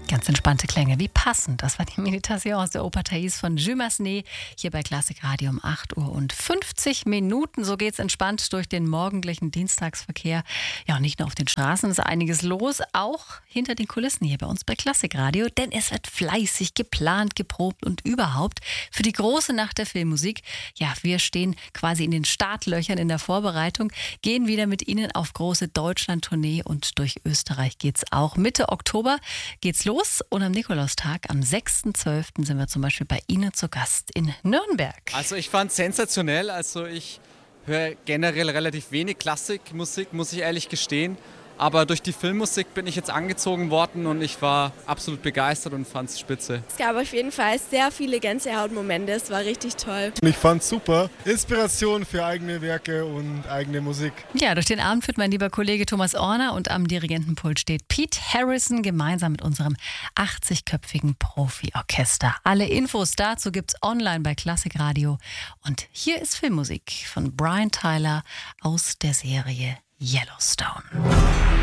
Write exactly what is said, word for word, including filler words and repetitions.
Ganz entspannte Klänge, wie passend. Das war die Meditation aus der Oper Thais von Jules Massenet, hier bei Klassik Radio um acht Uhr und fünfzig Minuten. So geht's entspannt durch den morgendlichen Dienstagsverkehr. Ja, und nicht nur auf den Straßen ist einiges los, auch hinter den Kulissen hier bei uns bei Klassik Radio, denn es wird fleißig geplant, geprobt und überhaupt für die große Nacht der Filmmusik. Ja, wir stehen quasi in den Startlöchern in der Vorbereitung, gehen wieder mit Ihnen auf große Deutschland-Tournee und durch Österreich geht's auch. Mitte Oktober geht's los. Und am Nikolaustag, am sechsten zwölften sind wir zum Beispiel bei Ihnen zu Gast in Nürnberg. Also ich fand es sensationell. Also ich höre generell relativ wenig Klassikmusik, muss ich ehrlich gestehen. Aber durch die Filmmusik bin ich jetzt angezogen worden und ich war absolut begeistert und fand es spitze. Es gab auf jeden Fall sehr viele Gänsehautmomente, es war richtig toll. Ich fand es super. Inspiration für eigene Werke und eigene Musik. Ja, durch den Abend führt mein lieber Kollege Thomas Orner und am Dirigentenpult steht Pete Harrison gemeinsam mit unserem achtzigköpfigen Profi-Orchester. Alle Infos dazu gibt's online bei Klassik Radio. Und hier ist Filmmusik von Brian Tyler aus der Serie Yellowstone.